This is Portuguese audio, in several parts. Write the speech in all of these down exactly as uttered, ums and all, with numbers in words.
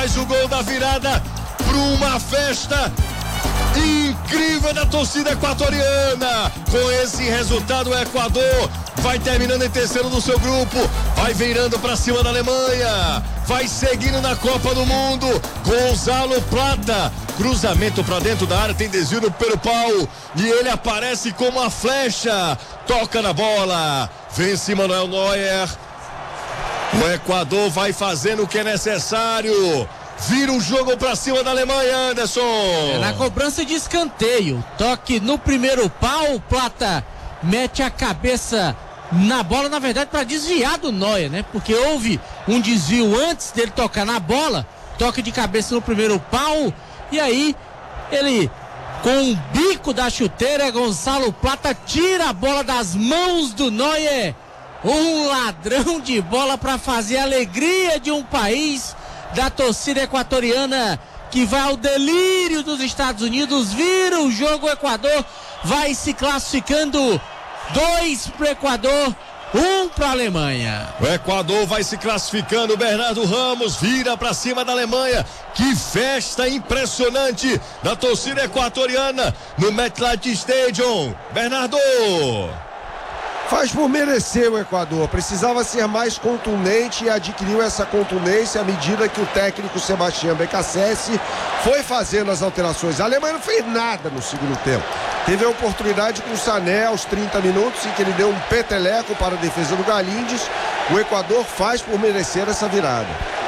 faz o gol da virada para uma festa incrível da torcida equatoriana. Com esse resultado, o Equador vai terminando em terceiro no seu grupo, vai virando para cima da Alemanha, vai seguindo na Copa do Mundo. Gonzalo Plata, cruzamento para dentro da área, tem desvio no primeiro pau e ele aparece como uma flecha, toca na bola, vence Manuel Neuer. O Equador vai fazendo o que é necessário, vira o jogo pra cima da Alemanha, Anderson. É na cobrança de escanteio, toque no primeiro pau, Plata mete a cabeça na bola, na verdade para desviar do Neuer, né? Porque houve um desvio antes dele tocar na bola, toque de cabeça no primeiro pau, e aí ele, com o bico da chuteira, Gonzalo Plata tira a bola das mãos do Neuer. Um ladrão de bola para fazer a alegria de um país, da torcida equatoriana, que vai ao delírio dos Estados Unidos, vira o jogo. O Equador vai se classificando, dois para o Equador, um para a Alemanha. O Equador vai se classificando, Bernardo Ramos vira para cima da Alemanha. Que festa impressionante da torcida equatoriana no MetLife Stadium, Bernardo. Faz por merecer o Equador, precisava ser mais contundente e adquiriu essa contundência à medida que o técnico Sebastián Becassese foi fazendo as alterações. A Alemanha não fez nada no segundo tempo. Teve a oportunidade com o Sané aos trinta minutos, em que ele deu um peteleco para a defesa do Galíndez. O Equador faz por merecer essa virada.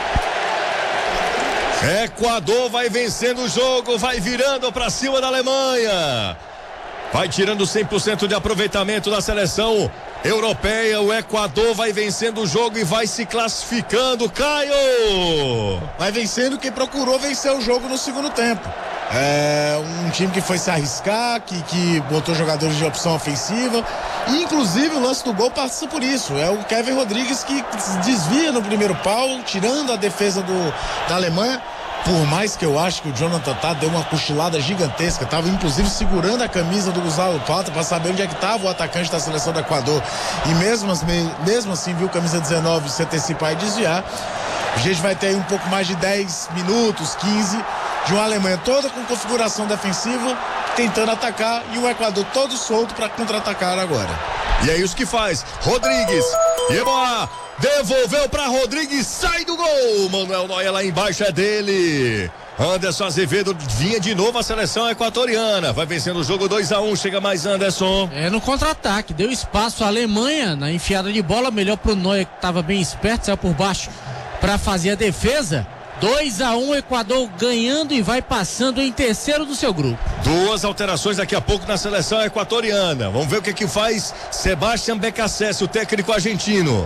Equador vai vencendo o jogo, vai virando para cima da Alemanha. Vai tirando cem por cento de aproveitamento da seleção europeia. O Equador vai vencendo o jogo e vai se classificando. Caio! Vai vencendo quem procurou vencer o jogo no segundo tempo. É um time que foi se arriscar, que, que botou jogadores de opção ofensiva. E, inclusive, o lance do gol passa por isso. É o Kevin Rodrigues que desvia no primeiro pau, tirando a defesa do, da Alemanha. Por mais que eu acho que o Jonathan Tah deu uma cochilada gigantesca, estava inclusive segurando a camisa do Gonzalo Plata para saber onde é que estava o atacante da seleção do Equador, e mesmo assim, mesmo assim viu camisa dezenove se antecipar e desviar. A gente vai ter aí um pouco mais de dez minutos, quinze, de uma Alemanha toda com configuração defensiva, tentando atacar, e o Equador todo solto para contra-atacar agora. E é isso que faz Rodrigues, Yeboah devolveu para Rodrigues, sai do gol. Manuel Neuer lá embaixo é dele. Anderson Azevedo, vinha de novo a seleção equatoriana, vai vencendo o jogo dois a um, chega mais Anderson. É no contra-ataque, deu espaço à Alemanha na enfiada de bola, melhor pro Neuer, que estava bem esperto, saiu por baixo para fazer a defesa. dois a um, Equador ganhando e vai passando em terceiro do seu grupo. Duas alterações daqui a pouco na seleção equatoriana. Vamos ver o que que faz Sebastián Becassese, o técnico argentino.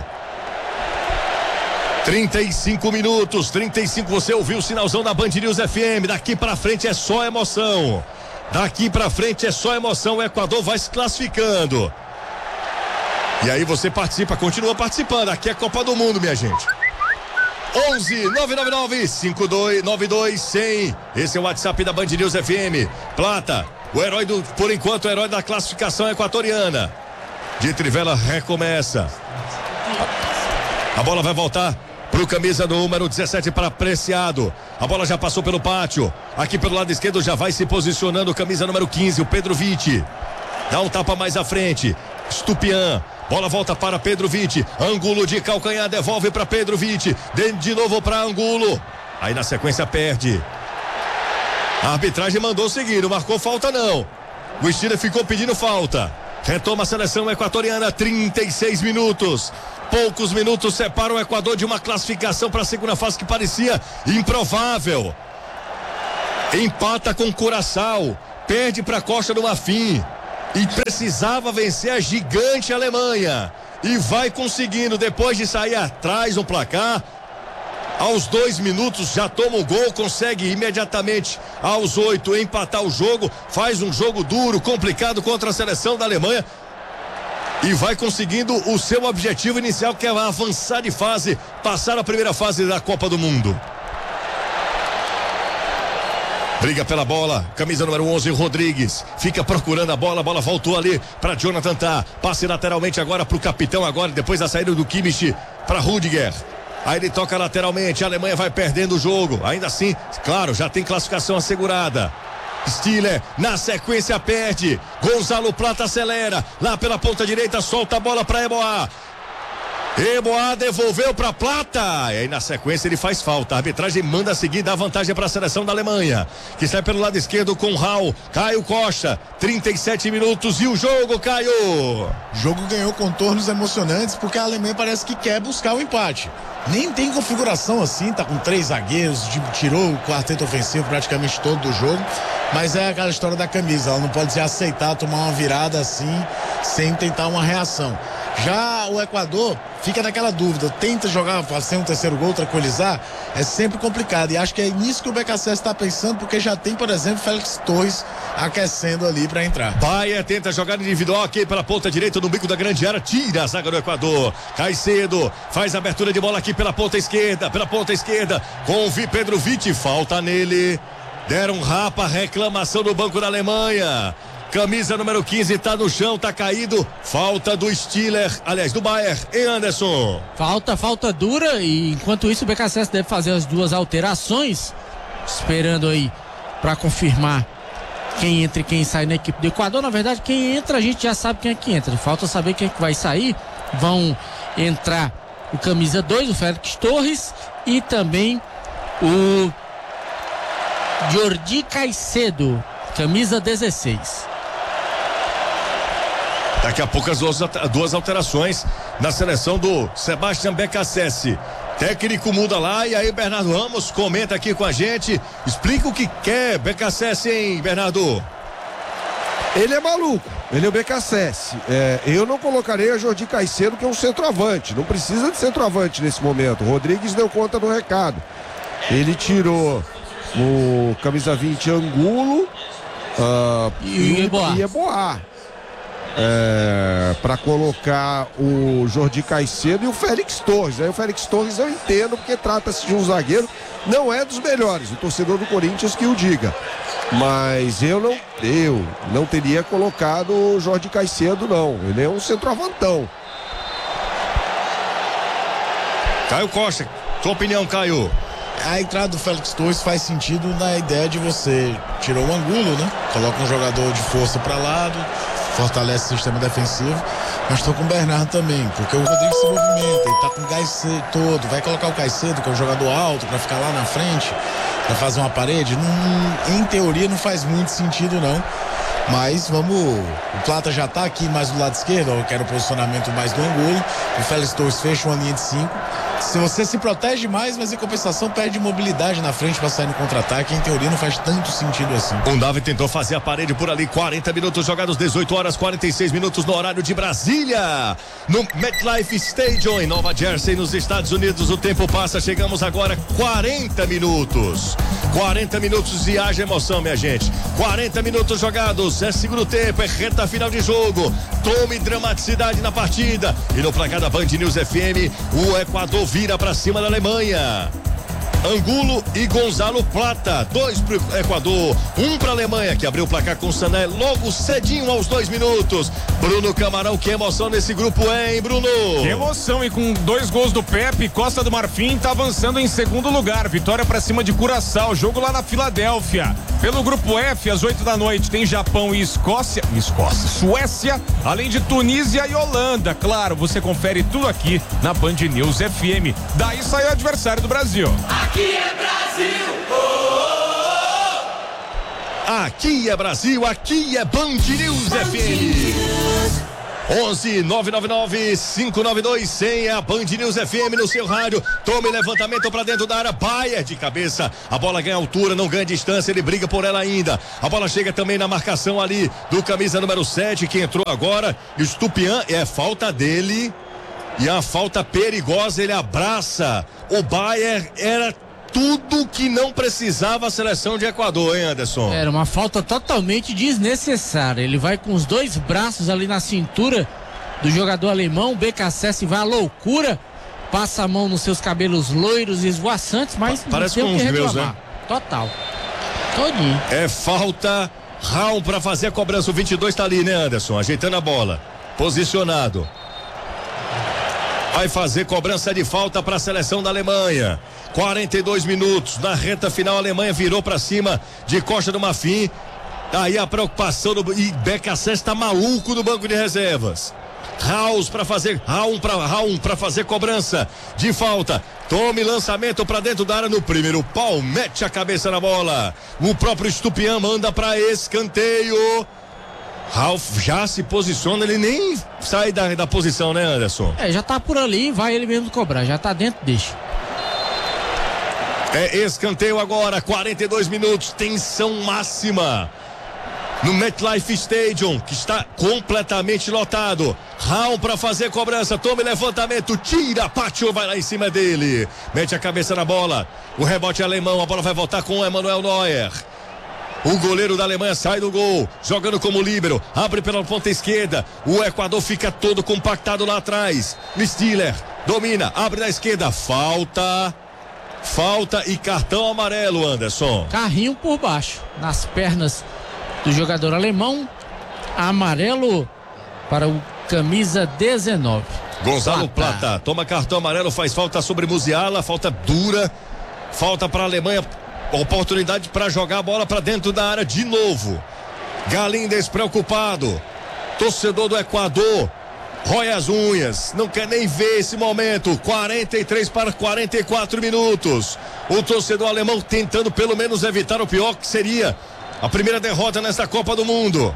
trinta e cinco minutos, trinta e cinco, você ouviu o sinalzão da Band News F M. Daqui pra frente é só emoção. Daqui pra frente é só emoção. O Equador vai se classificando. E aí você participa, continua participando. Aqui é Copa do Mundo, minha gente. onze nove nove nove cinco dois nove dois zero zero. Esse é o WhatsApp da Band News F M. Plata, o herói do, por enquanto, o herói da classificação equatoriana. De Trivela recomeça. A bola vai voltar pro camisa número dezessete para Preciado. A bola já passou pelo pátio. Aqui pelo lado esquerdo já vai se posicionando o camisa número quinze, o Pedro Vitti. Dá um tapa mais à frente. Estupian. Bola volta para Pedro Vitti. Ângulo de calcanhar, devolve para Pedro Vitti. De, de novo para Ângulo. Aí na sequência perde. A arbitragem mandou seguir, não marcou falta não. O Steiner ficou pedindo falta. Retoma a seleção equatoriana, trinta e seis minutos. Poucos minutos separam o Equador de uma classificação para a segunda fase que parecia improvável. Empata com Curaçao, perde para a Costa do Marfim e precisava vencer a gigante Alemanha. E vai conseguindo, depois de sair atrás no placar. Aos dois minutos já toma um gol, consegue imediatamente aos oito empatar o jogo, faz um jogo duro, complicado contra a seleção da Alemanha e vai conseguindo o seu objetivo inicial, que é avançar de fase, passar a primeira fase da Copa do Mundo. Briga pela bola, camisa número onze, Rodrigues, fica procurando a bola, a bola voltou ali para Jonathan Tah, passe lateralmente agora para o capitão, agora depois da saída do Kimmich para Rudiger. Aí ele toca lateralmente, a Alemanha vai perdendo o jogo. Ainda assim, claro, já tem classificação assegurada. Stiller, na sequência, perde. Gonzalo Plata acelera. Lá pela ponta direita, solta a bola para Eboá. Eboá devolveu para Plata. E aí na sequência ele faz falta. A arbitragem manda seguir, dá vantagem para a seleção da Alemanha, que sai pelo lado esquerdo com Raul. Caio Costa, trinta e sete minutos e o jogo, Caio. O jogo ganhou contornos emocionantes porque a Alemanha parece que quer buscar o empate. Nem tem configuração assim, tá com três zagueiros, tirou o quarteto ofensivo praticamente todo do jogo, mas é aquela história da camisa, ela não pode aceitar tomar uma virada assim, sem tentar uma reação. Já o Equador fica naquela dúvida, tenta jogar, fazer um terceiro gol, tranquilizar, é sempre complicado, e acho que é nisso que o B K C S está pensando, porque já tem, por exemplo, Félix Torres aquecendo ali para entrar. Baia tenta jogar individual aqui pela ponta direita no bico da grande área, tira a zaga do Equador. Caicedo faz a abertura de bola aqui pela ponta esquerda, pela ponta esquerda, com o Vi Pedro Vitti, falta nele. Deram rapa, reclamação do banco da Alemanha. Camisa número quinze tá no chão, tá caído. Falta do Stiller, aliás, do Bayer, e Anderson. Falta, falta dura, e enquanto isso o B K C S deve fazer as duas alterações, esperando aí para confirmar quem entra e quem sai na equipe do Equador. Na verdade, quem entra a gente já sabe quem é que entra, falta saber quem é que vai sair. Vão entrar o camisa dois, o Félix Torres, e também o Jordi Caicedo, camisa dezesseis. Daqui a pouco as duas, duas alterações na seleção do Sebastião B K C S. Técnico muda lá, e aí Bernardo Ramos comenta aqui com a gente, explica o que quer B K C S, hein, Bernardo? Ele é maluco, ele é o B K C S. É, eu não colocaria a Jordi Caicedo, que é um centroavante, não precisa de centroavante nesse momento. O Rodrigues deu conta do recado. Ele tirou o camisa vinte Angulo uh, e, e Eboá. É, para colocar o Jordi Caicedo e o Félix Torres. Aí o Félix Torres eu entendo, porque trata-se de um zagueiro, não é dos melhores, o torcedor do Corinthians que o diga, mas eu não eu não teria colocado o Jordi Caicedo, não. Ele é um centroavantão. Caio Costa, sua opinião, Caio? A entrada do Félix Torres faz sentido na ideia de você tirar o Angulo, né? Coloca um jogador de força para lado, fortalece o sistema defensivo, mas estou com o Bernardo também, porque o Rodrigo se movimenta, ele tá com o gás todo, vai colocar o Caicedo, que é um jogador alto, para ficar lá na frente, para fazer uma parede, não, em teoria não faz muito sentido não, mas vamos, o Plata já tá aqui mais do lado esquerdo, eu quero o posicionamento mais do Angulo, o Félix Torres fecha uma linha de cinco, se você se protege mais, mas em compensação perde mobilidade na frente para sair no contra-ataque, em teoria não faz tanto sentido assim. O Davi tentou fazer a parede por ali, quarenta minutos jogados, dezoito horas, quarenta e seis minutos no horário de Brasília, no MetLife Stadium em Nova Jersey, nos Estados Unidos. O tempo passa, chegamos agora quarenta minutos, quarenta minutos e haja emoção, minha gente. quarenta minutos jogados, é segundo tempo, é reta final de jogo. Tome dramaticidade na partida, e no placar da Band News F M, o Equador vira pra cima da Alemanha. Angulo e Gonzalo Plata, dois pro Equador, um pra Alemanha, que abriu o placar com o Sané logo cedinho aos dois minutos. Bruno Camarão, que emoção nesse grupo, hein, Bruno? Que emoção, e com dois gols do Pepe, Costa do Marfim tá avançando em segundo lugar, vitória pra cima de Curaçao, jogo lá na Filadélfia. Pelo grupo F, às oito da noite, tem Japão e Escócia, Escócia, Suécia, além de Tunísia e Holanda. Claro, você confere tudo aqui na Band News F M. Daí sai o adversário do Brasil. Aqui é Brasil! Oh, oh, oh. Aqui é Brasil, aqui é Band News Band F M. onze nove nove nove cinco nove dois cem é a Band News F M no seu rádio. Tome levantamento para dentro da área, Baia de cabeça, a bola ganha altura, não ganha distância, ele briga por ela ainda. A bola chega também na marcação ali do camisa número sete, que entrou agora, Estupian, é falta dele. E a falta perigosa, ele abraça o Bayer, era tudo que não precisava a seleção de Equador, hein, Anderson? Era uma falta totalmente desnecessária, ele vai com os dois braços ali na cintura do jogador alemão, o B K C S vai à loucura, passa a mão nos seus cabelos loiros e esvoaçantes, mas pa parece não com tem o que os meus, reclamar. né? Total, todinho. É falta, Raul para fazer a cobrança, o vinte e dois tá ali, né, Anderson, ajeitando a bola, posicionado. vai fazer cobrança de falta para a seleção da Alemanha. quarenta e dois minutos, na reta final a Alemanha virou para cima de Costa do Marfim. Aí a preocupação do e B K S S tá maluco no banco de reservas. Raul para fazer Raul para Raul para fazer cobrança de falta. Tome lançamento para dentro da área no primeiro pau, mete a cabeça na bola. O próprio Estupian manda para escanteio. Ralf já se posiciona, ele nem sai da, da posição, né, Anderson? É, já tá por ali, vai ele mesmo cobrar, já tá dentro, deixa. É escanteio agora, quarenta e dois minutos, tensão máxima no MetLife Stadium, que está completamente lotado. Raul para fazer cobrança, tome levantamento, tira, Pátio vai lá em cima dele, mete a cabeça na bola, o rebote é alemão, a bola vai voltar com o Emanuel Neuer. O goleiro da Alemanha sai do gol, jogando como líbero, abre pela ponta esquerda, o Equador fica todo compactado lá atrás. Stiller domina, abre na esquerda, falta, falta e cartão amarelo, Anderson. Carrinho por baixo, nas pernas do jogador alemão, amarelo para o camisa dezenove. Gonzalo Plata. Plata toma cartão amarelo, faz falta sobre Musiala, falta dura, falta para a Alemanha. Oportunidade para jogar a bola para dentro da área de novo. Galim despreocupado. Torcedor do Equador rói as unhas, não quer nem ver esse momento. quarenta e três para quarenta e quatro minutos. O torcedor alemão tentando pelo menos evitar o pior, que seria a primeira derrota nesta Copa do Mundo.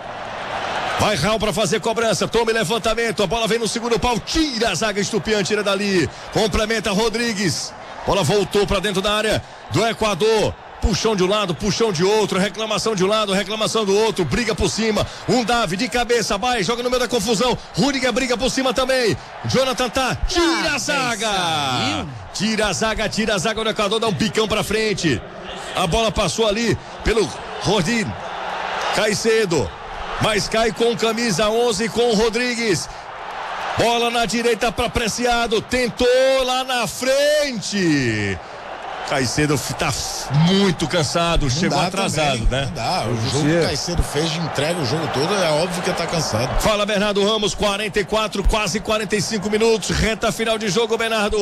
Vai Raul para fazer cobrança, tome levantamento, a bola vem no segundo pau, tira a zaga Estupian, tira dali, complementa Rodrigues. Bola voltou para dentro da área do Equador. Puxão de um lado, puxão de outro, reclamação de um lado, reclamação do outro, briga por cima. Um Davi de cabeça, vai, joga no meio da confusão. Rudiger briga por cima também. Jonathan tá, tira a zaga. Tira a zaga, tira a zaga do Equador, dá um picão pra frente. A bola passou ali pelo Rodin Caicedo, mas cai com camisa onze com o Rodrigues. Bola na direita para Preciado, tentou lá na frente. Caicedo tá muito cansado, não chegou atrasado, também, né? Não dá, o jogo que o Caicedo fez de entrega o jogo todo, é óbvio que ele tá cansado. Fala Bernardo Ramos, quarenta e quatro, quase quarenta e cinco minutos, reta final de jogo, Bernardo.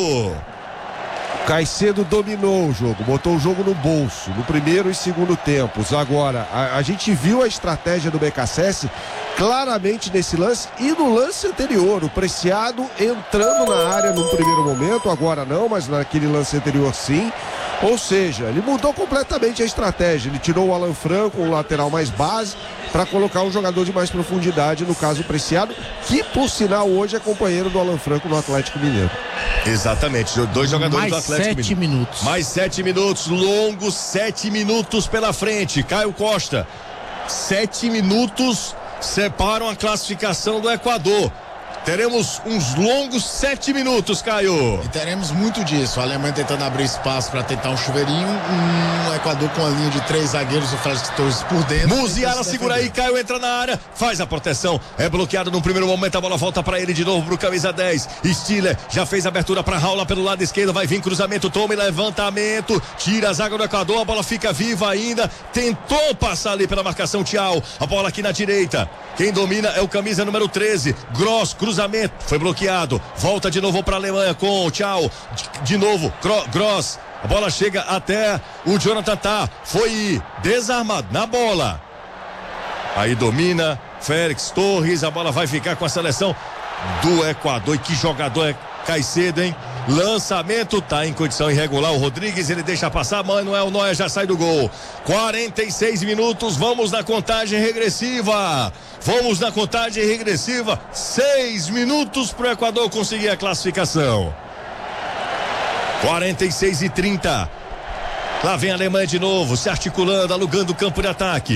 Caicedo dominou o jogo, botou o jogo no bolso, no primeiro e segundo tempos. Agora, a, a gente viu a estratégia do B K S S claramente nesse lance e no lance anterior, o Preciado entrando na área no primeiro momento, agora não, mas naquele lance anterior sim. Ou seja, ele mudou completamente a estratégia, ele tirou o Alan Franco, um lateral mais base, para colocar um jogador de mais profundidade, no caso o Preciado, que por sinal hoje é companheiro do Alan Franco no Atlético Mineiro. Exatamente, dois jogadores mais do Atlético sete Mineiro. minutos. Mais sete minutos, longos sete minutos pela frente. Caio Costa, sete minutos separam a classificação do Equador. Teremos uns longos sete minutos, Caio. E teremos muito disso. A Alemanha tentando abrir espaço para tentar um chuveirinho. Um Equador com a linha de três zagueiros, o Félix Torres por dentro. Musiala segura aí, Caio entra na área, faz a proteção. É bloqueado no primeiro momento, a bola volta para ele de novo pro camisa dez. Stiller já fez a abertura para Raul lá pelo lado esquerdo. Vai vir cruzamento, tome levantamento. Tira a zaga do Equador, a bola fica viva ainda. Tentou passar ali pela marcação, Thiago. A bola aqui na direita. Quem domina é o camisa número treze. Gross, cruzamento, foi bloqueado. Volta de novo para a Alemanha com o Tchau. De, de novo, Gross. A bola chega até o Jonathan Tah. Foi desarmado na bola. Aí domina Félix Torres. A bola vai ficar com a seleção do Equador. E que jogador é Caicedo, hein? Lançamento, tá em condição irregular. O Rodrigues, ele deixa passar. Manuel Neuer já sai do gol. quarenta e seis minutos. Vamos na contagem regressiva. Vamos na contagem regressiva. Seis minutos pro Equador conseguir a classificação. quarenta e seis e trinta. Lá vem a Alemanha de novo, se articulando, alugando o campo de ataque.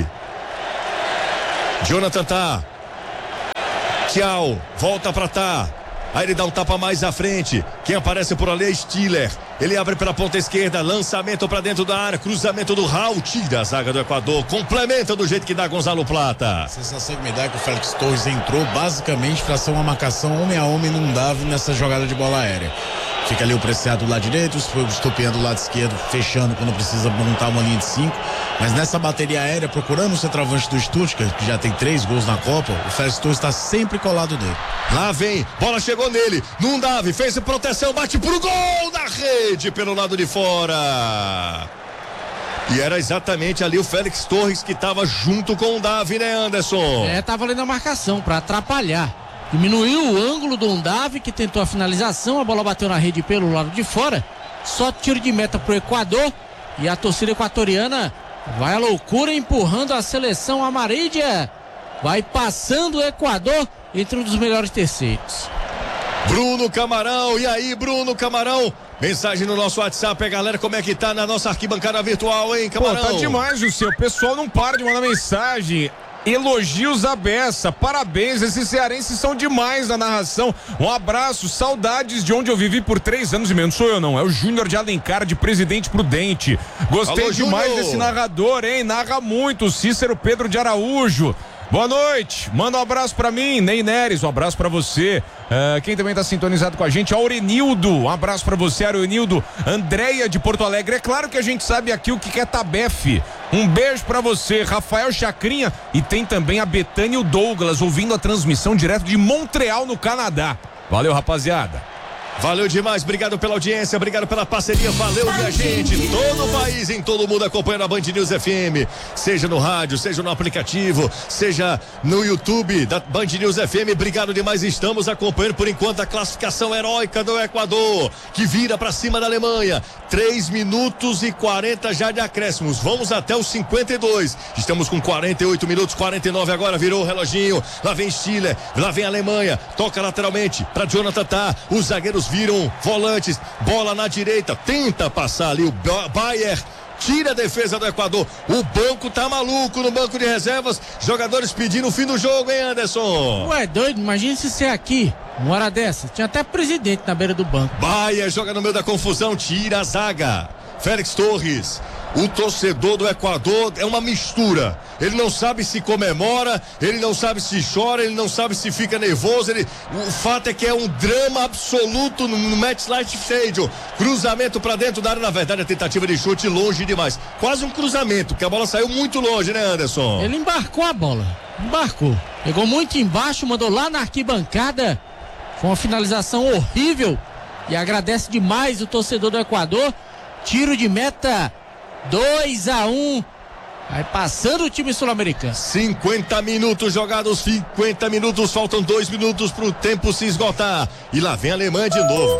Jonathan Tah. Tchau, volta pra Tah. Aí ele dá um tapa mais à frente. Quem aparece por ali é Stiller. Ele abre pela ponta esquerda, lançamento para dentro da área, cruzamento do Raul, tira a zaga do Equador, complementa do jeito que dá Gonzalo Plata. A sensação que me dá é que o Félix Torres entrou basicamente para ser uma marcação homem a homem num Davi nessa jogada de bola aérea. Fica ali o Preciado do lado direito, o Estupião do lado esquerdo, fechando quando precisa montar uma linha de cinco. Mas nessa bateria aérea, procurando o centroavante do Stuttgart, que já tem três gols na Copa, o Félix Torres está sempre colado nele. Lá vem, bola chegou nele, Nundavi, fez proteção, bate pro gol da rede pelo lado de fora. E era exatamente ali o Félix Torres que estava junto com o Davi, né, Anderson? É, tava ali na marcação para atrapalhar. Diminuiu o ângulo do Nundavi, que tentou a finalização, a bola bateu na rede pelo lado de fora. Só tiro de meta pro Equador e a torcida equatoriana vai à loucura empurrando a seleção amarilla. Vai passando o Equador entre um dos melhores terceiros. Bruno Camarão, e aí, Bruno Camarão? Mensagem no nosso WhatsApp, é, galera, como é que tá na nossa arquibancada virtual, hein, Camarão? Pô, tá demais, José, o pessoal não para de mandar mensagem. Elogios à beça, parabéns, esses cearenses são demais na narração. Um abraço, saudades de onde eu vivi por três anos e meio. Não sou eu não, é o Júnior de Alencar, de Presidente Prudente. Gostei Alô, demais Júnior. desse narrador, hein? Narra muito, Cícero Pedro de Araújo. Boa noite, manda um abraço pra mim, Ney Neres, um abraço pra você. Uh, quem também tá sintonizado com a gente, Aurenildo, um abraço pra você, Aurenildo. Andréia de Porto Alegre, é claro que a gente sabe aqui o que é Tabef. Um beijo pra você, Rafael Chacrinha, e tem também a Betânia e o Douglas ouvindo a transmissão direto de Montreal, no Canadá. Valeu, rapaziada. Valeu demais, obrigado pela audiência, obrigado pela parceria, valeu, minha gente. Todo o país, em todo mundo acompanhando a Band News F M, seja no rádio, seja no aplicativo, seja no YouTube da Band News F M, obrigado demais. Estamos acompanhando por enquanto a classificação heróica do Equador, que vira pra cima da Alemanha. três minutos e quarenta já de acréscimos, vamos até os cinquenta e dois. Estamos com quarenta e oito minutos, quarenta e nove agora, virou o reloginho. Lá vem Chile, lá vem a Alemanha, toca lateralmente pra Jonathan Tah, os zagueiros viram volantes, bola na direita, tenta passar ali o Bayer, tira a defesa do Equador. O banco tá maluco no banco de reservas, jogadores pedindo o fim do jogo, hein, Anderson? Ué, doido, imagina se ser aqui, uma hora dessa, tinha até presidente na beira do banco. Bayer joga no meio da confusão, tira a zaga. Félix Torres, o torcedor do Equador é uma mistura. Ele não sabe se comemora, ele não sabe se chora, ele não sabe se fica nervoso. Ele, o fato é que é um drama absoluto no, no MetLife Stadium. Cruzamento pra dentro da área, na verdade a tentativa de chute longe demais. Quase um cruzamento, que a bola saiu muito longe, né, Anderson? Ele embarcou a bola, embarcou. Pegou muito embaixo, mandou lá na arquibancada. Foi uma finalização horrível. E agradece demais o torcedor do Equador. Tiro de meta, dois a um. Vai passando o time sul-americano. cinquenta minutos jogados, cinquenta minutos, faltam dois minutos pro tempo se esgotar. E lá vem a Alemanha de novo.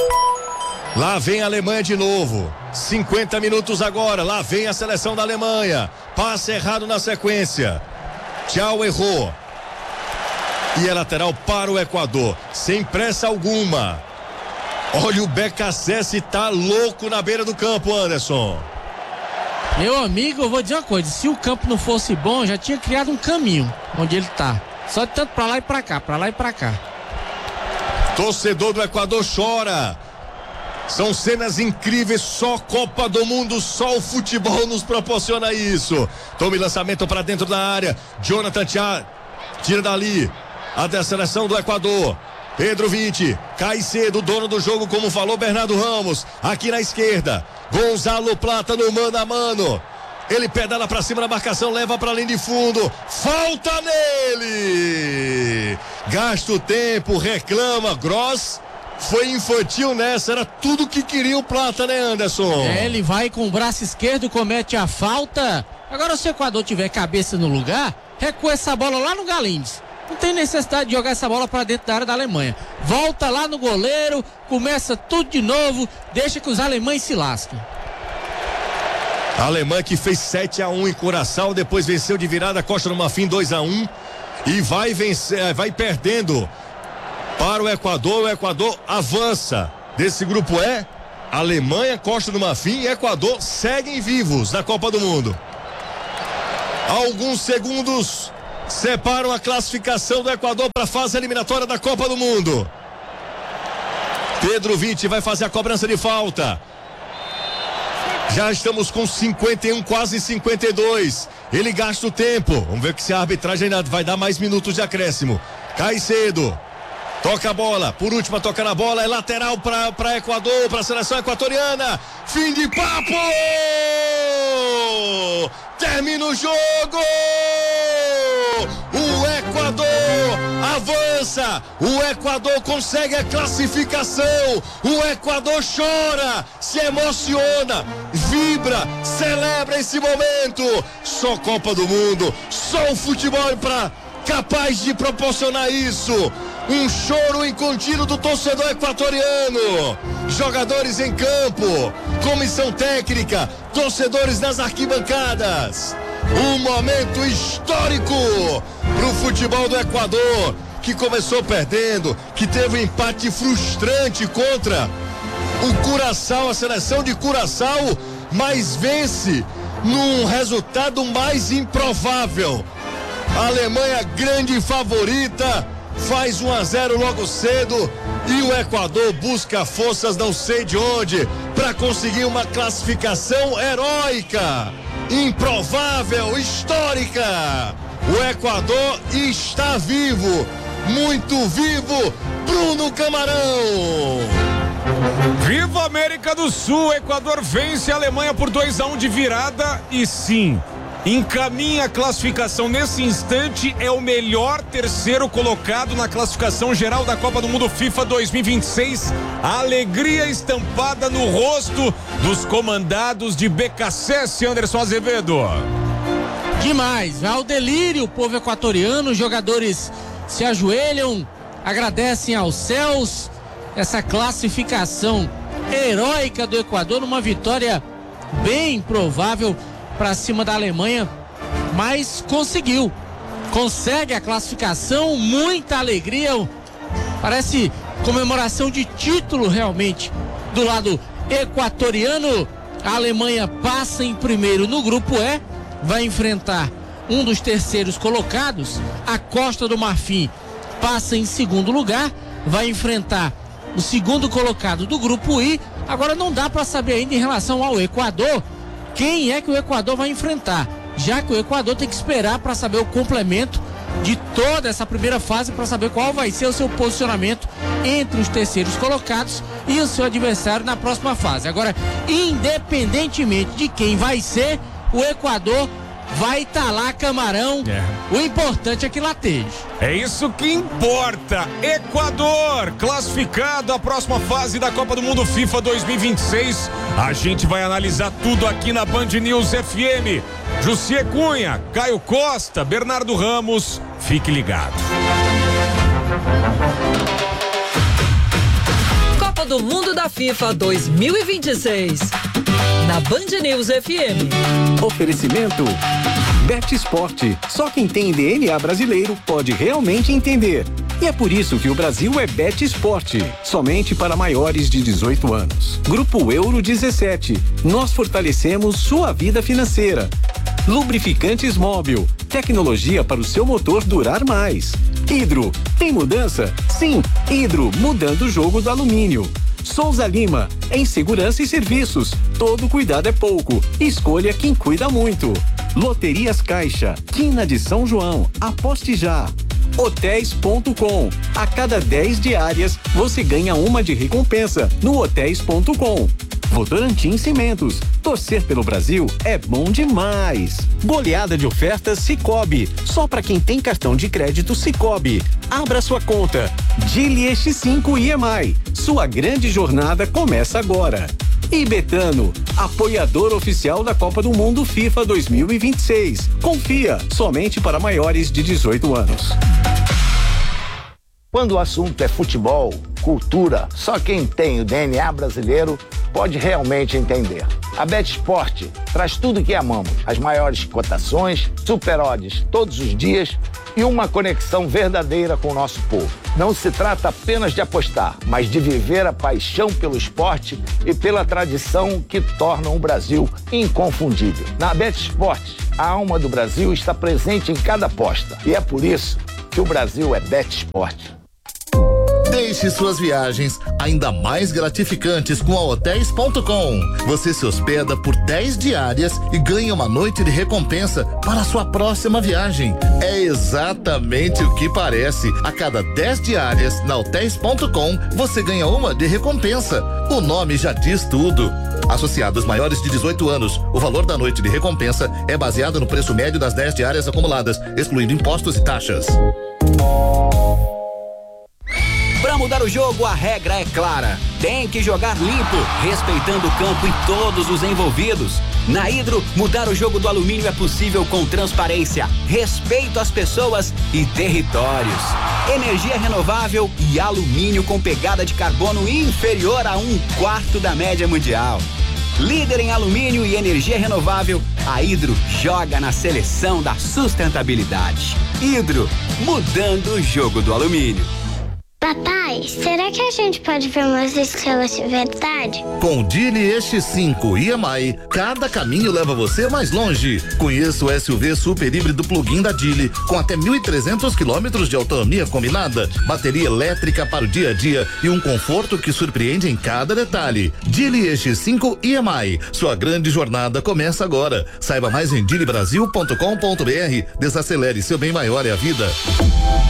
Lá vem a Alemanha de novo. cinquenta minutos agora, lá vem a seleção da Alemanha. Passe errado na sequência. Tchau, errou. E é lateral para o Equador, sem pressa alguma. Olha, o B K S S tá louco na beira do campo, Anderson. Meu amigo, eu vou dizer uma coisa, se o campo não fosse bom, já tinha criado um caminho onde ele tá. Só de tanto pra lá e pra cá, pra lá e pra cá. Torcedor do Equador chora. São cenas incríveis, só Copa do Mundo, só o futebol nos proporciona isso. Tome lançamento pra dentro da área. Jonathan Tah tira dali. A da seleção do Equador. Pedro Vitti, cai cedo, dono do jogo, como falou Bernardo Ramos, aqui na esquerda. Gonzalo Plata no mano a mano. Ele pedala pra cima da marcação, leva pra linha de fundo. Falta nele! Gasta o tempo, reclama. Gross foi infantil nessa, era tudo que queria o Plata, né, Anderson? É, ele vai com o braço esquerdo, comete a falta. Agora, se o Equador tiver cabeça no lugar, recua essa bola lá no Galindes. Não tem necessidade de jogar essa bola para dentro da área da Alemanha. Volta lá no goleiro, começa tudo de novo, deixa que os alemães se lasquem. A Alemanha que fez sete a um em Curaçao, depois venceu de virada Costa do Marfim dois a um e vai vencer, vai perdendo para o Equador. O Equador avança desse grupo E. Alemanha, Costa do Marfim e Equador seguem vivos na Copa do Mundo. Alguns segundos separam a classificação do Equador para a fase eliminatória da Copa do Mundo. Pedro Vitti vai fazer a cobrança de falta. Já estamos com cinquenta e um, quase cinquenta e dois. Ele gasta o tempo. Vamos ver que se a arbitragem ainda vai dar mais minutos de acréscimo. Cai cedo. Toca a bola, por último a tocar na bola, é lateral para para Equador, para a seleção equatoriana. Fim de papo! Termina o jogo! O Equador avança, o Equador consegue a classificação, o Equador chora, se emociona, vibra, celebra esse momento. Só Copa do Mundo, só o futebol para capaz de proporcionar isso. Um choro incontínuo do torcedor equatoriano. Jogadores em campo, comissão técnica, torcedores nas arquibancadas. Um momento histórico para o futebol do Equador, que começou perdendo, que teve um empate frustrante contra o Curaçao, a seleção de Curaçao, mas vence num resultado mais improvável. A Alemanha, grande favorita, faz um a zero logo cedo e o Equador busca forças não sei de onde para conseguir uma classificação heróica, improvável, histórica. O Equador está vivo, muito vivo. Bruno Camarão. Viva América do Sul! Equador vence a Alemanha por dois a um de virada e sim, encaminha a classificação nesse instante, é o melhor terceiro colocado na classificação geral da Copa do Mundo FIFA dois mil e vinte e seis. A alegria estampada no rosto dos comandados de B K S S, Anderson Azevedo. Demais, vai ao delírio o povo equatoriano, os jogadores se ajoelham, agradecem aos céus essa classificação heróica do Equador, numa vitória bem provável para cima da Alemanha, mas conseguiu, consegue a classificação, muita alegria, parece comemoração de título realmente do lado equatoriano. A Alemanha passa em primeiro no grupo E, vai enfrentar um dos terceiros colocados, a Costa do Marfim passa em segundo lugar, vai enfrentar o segundo colocado do grupo I. Agora não dá para saber ainda em relação ao Equador quem é que o Equador vai enfrentar, já que o Equador tem que esperar para saber o complemento de toda essa primeira fase, para saber qual vai ser o seu posicionamento entre os terceiros colocados e o seu adversário na próxima fase. Agora, independentemente de quem vai ser, o Equador vai estar tá lá, Camarão. É. O importante é que lateje. É isso que importa. Equador classificado à próxima fase da Copa do Mundo FIFA dois mil e vinte e seis. A gente vai analisar tudo aqui na Band News F M. Jussier Cunha, Caio Costa, Bernardo Ramos. Fique ligado. Copa do Mundo da FIFA dois mil e vinte e seis. Na Band News F M. Oferecimento Bet Esporte. Só quem tem D N A brasileiro pode realmente entender. E é por isso que o Brasil é Bet Esporte. Somente para maiores de dezoito anos. Grupo Euro dezessete. Nós fortalecemos sua vida financeira. Lubrificantes Móbil. Tecnologia para o seu motor durar mais. Hidro. Tem mudança? Sim. Hidro, mudando o jogo do alumínio. Souza Lima, em segurança e serviços. Todo cuidado é pouco. Escolha quem cuida muito. Loterias Caixa, Quina de São João. Aposte já. Hotéis ponto com. A cada dez diárias, você ganha uma de recompensa no hotéis ponto com. Votorantim Cimentos. Torcer pelo Brasil é bom demais. Goleada de ofertas Sicoob. Só para quem tem cartão de crédito Sicoob. Abra sua conta. Dili X cinco I E M I. Sua grande jornada começa agora. E Betano, apoiador oficial da Copa do Mundo FIFA dois mil e vinte e seis. Confia, somente para maiores de dezoito anos. Quando o assunto é futebol, cultura, só quem tem o D N A brasileiro pode realmente entender. A Bet Sport traz tudo que amamos, as maiores cotações, super odds todos os dias e uma conexão verdadeira com o nosso povo. Não se trata apenas de apostar, mas de viver a paixão pelo esporte e pela tradição que tornam o Brasil inconfundível. Na Bet Sport, a alma do Brasil está presente em cada aposta e é por isso que o Brasil é Bet Sport. D Deixe suas viagens ainda mais gratificantes com a hotéis ponto com. Você se hospeda por dez diárias e ganha uma noite de recompensa para a sua próxima viagem. É exatamente o que parece. A cada dez diárias na hotéis ponto com, você ganha uma de recompensa. O nome já diz tudo. Associados maiores de dezoito anos, o valor da noite de recompensa é baseado no preço médio das dez diárias acumuladas, excluindo impostos e taxas. Para mudar o jogo, a regra é clara. Tem que jogar limpo, respeitando o campo e todos os envolvidos. Na Hidro, mudar o jogo do alumínio é possível com transparência, respeito às pessoas e territórios. Energia renovável e alumínio com pegada de carbono inferior a um quarto da média mundial. Líder em alumínio e energia renovável, a Hidro joga na seleção da sustentabilidade. Hidro, mudando o jogo do alumínio. Papai, será que a gente pode ver umas estrelas de verdade? Com o Geely E X cinco e M I, cada caminho leva você mais longe. Conheça o S U V super híbrido plug-in da Geely, com até mil e trezentos quilômetros de autonomia combinada, bateria elétrica para o dia a dia e um conforto que surpreende em cada detalhe. Geely E X cinco e M I, sua grande jornada começa agora. Saiba mais em geely brasil ponto com ponto br. Desacelere, seu bem maior é a vida.